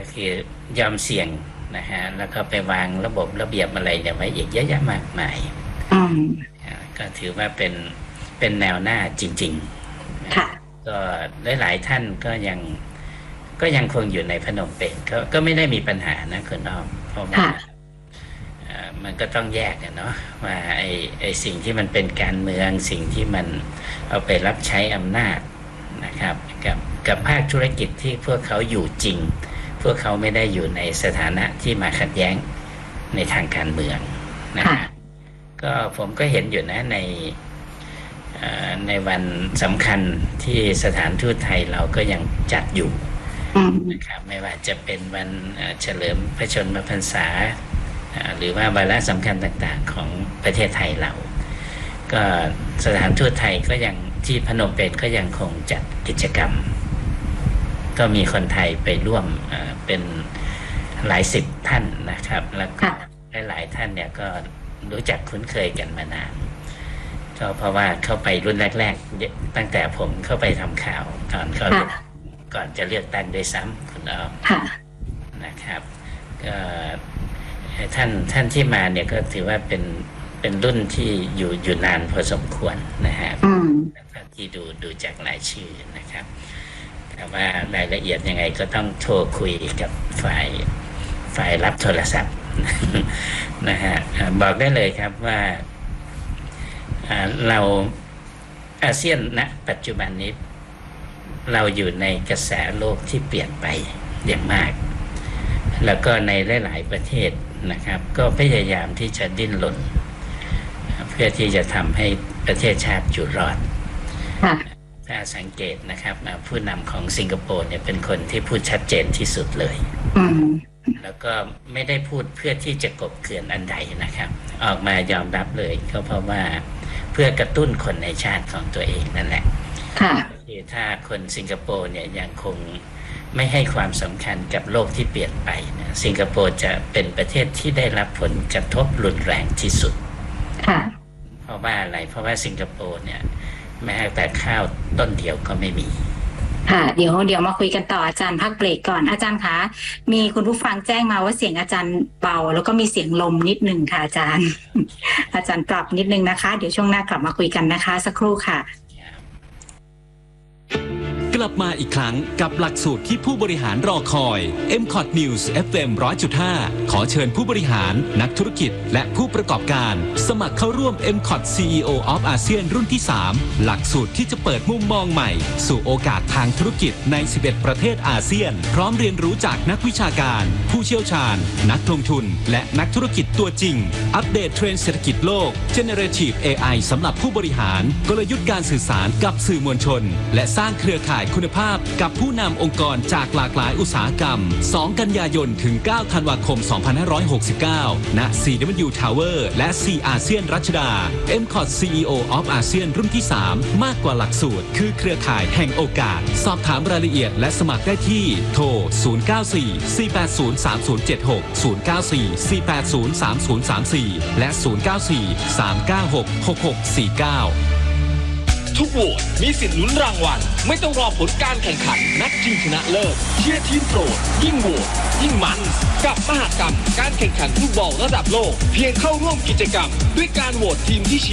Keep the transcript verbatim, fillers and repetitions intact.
ก็คือยอมเสี่ยงนะฮะแล้วก็ไปวางระบบระเบียบอะไรเนี่ยไว้อีกเยอะแยะมากมายก็ถือว่าเป็นเป็นแนวหน้าจริงๆค่ะก็หลายๆท่านก็ยังก็ยังคงอยู่ในพนมเปญก็ก็ไม่ได้มีปัญหานะคุณอ้อมเพราะว่ามันก็ต้องแยกกันเนาะว่าไอ้ไอ้สิ่งที่มันเป็นการเมืองสิ่งที่มันเอาไปรับใช้อำนาจนะครับกับกับภาคธุรกิจที่พวกเขาอยู่จริงพวกเขาไม่ได้อยู่ในสถานะที่มาขัดแย้งในทางการเมืองนะฮะก็ผมก็เห็นอยู่นะในในวันสำคัญที่สถานทูตไทยเราก็ยังจัดอยู่นะครับไม่ว่าจะเป็นวันเฉลิมพระชนมพรรษาหรือว่าวาระสำคัญต่างๆของประเทศไทยเราก็สถานทูตไทยก็ยังที่พนมเปญก็ยังคงจัดกิจกรรมก็มีคนไทยไปร่วมเป็นหลายสิบท่านนะครับแล้วก็หลายๆท่านเนี่ยก็รู้จักคุ้นเคยกันมานานก็เพราะว่าเข้าไปรุ่นแรกๆตั้งแต่ผมเข้าไปทำข่าวตอนเขาก่อนจะเลือกตั้งด้วยซ้ำคุณอ้อมนะครับก็ท่านท่านที่มาเนี่ยก็ถือว่าเป็นเป็นรุ่นที่อยู่อยู่นานพอสมควรนะฮะที่ดูดูจากรายชื่อนะครับแต่ว่ารายละเอียดยังไงก็ต้องโทรคุยกับฝ่ายฝ่ายรับโทรศัพท์นะฮะบอกได้เลยครับว่าเราอาเซียนณปัจจุบันนี้เราอยู่ในกระแสโลกที่เปลี่ยนไปอย่างมากแล้วก็ในหลายๆประเทศนะครับก็พยายามที่จะดิ้นรนเพื่อที่จะทำให้ประเทศชาติอยู่รอดถ้าสังเกตนะครับผู้นำของสิงคโปร์เนี่ยเป็นคนที่พูดชัดเจนที่สุดเลยแล้วก็ไม่ได้พูดเพื่อที่จะกบเกลื่อนอันใดนะครับออกมายอมรับเลยก็เพราะว่าเพื่อกระตุ้นคนในชาติของตัวเองนั่นแหละคือถ้าคนสิงคโปร์เนี่ยยังคงไม่ให้ความสำคัญกับโลกที่เปลี่ยนไปนะสิงคโปร์จะเป็นประเทศที่ได้รับผลกระทบรุนแรงที่สุดเพราะว่าอะไรเพราะว่าสิงคโปร์เนี่ยแม้แต่ข้าวต้นเดียวก็ไม่มีค่ะเดี๋ยวเดี๋ยวมาคุยกันต่ออาจารย์พักเบรกก่อนอาจารย์คะมีคุณผู้ฟังแจ้งมาว่าเสียงอาจารย์เบาแล้วก็มีเสียงลมนิดนึงค่ะอาจารย์อาจารย์ปรับนิดนึงนะคะเดี๋ยวช่วงหน้ากลับมาคุยกันนะคะสักครู่ค่ะกลับมาอีกครั้งกับหลักสูตรที่ผู้บริหารรอคอย เอ็ม คอท News เอฟ เอ็ม หนึ่งร้อยจุดห้า ขอเชิญผู้บริหารนักธุรกิจและผู้ประกอบการสมัครเข้าร่วม เอ็ม คอท ซี อี โอ of อาเซียนรุ่นที่ สาม หลักสูตรที่จะเปิดมุมมองใหม่สู่โอกาสทางธุรกิจใน สิบเอ็ด ประเทศอาเซียนพร้อมเรียนรู้จากนักวิชาการผู้เชี่ยวชาญนักลงทุนและนักธุรกิจตัวจริงอัปเดตเทรนด์เศรษฐกิจโลก Generative เอ ไอ สำหรับผู้บริหารกลยุทธ์การสื่อสารกับสื่อมวลชนและสร้างเครือข่ายคุณภาพกับผู้นำองค์กรจากหลากหลายอุตสาหกรรม สอง กันยายน ถึง เก้า ธันวาคม สองพันห้าร้อยหกสิบเก้า ณ ซี ดับเบิลยู Tower และ ซี อาเซียนรัชดา เอ็ม คอท ซี อี โอ of อาเซียนรุ่นที่ สาม มากกว่าหลักสูตรคือเครือข่ายแห่งโอกาสสอบถามรายละเอียดและสมัครได้ที่โทร ศูนย์ เก้า สี่ สี่ แปด ศูนย์ สาม ศูนย์ เจ็ด หก ศูนย์ เก้า สี่ สี่ แปด ศูนย์ สาม ศูนย์ สาม สี่ และ ศูนย์ เก้า สี่ สาม เก้า หก หก หก สี่ เก้าทุกโหวตมีสิทธิ์ลุ้นรางวัลไม่ต้องรอผลการแข่งขันนัดชิงชนะเลิศเชียร์ทีมโปรดยิ่งโหวตยิ่งมันกับมหกรรมการแข่งขันฟุตบอลระดับโลกเพียงเข้าร่วมกิจกรรมด้วยการโหวตทีมที่เชียร์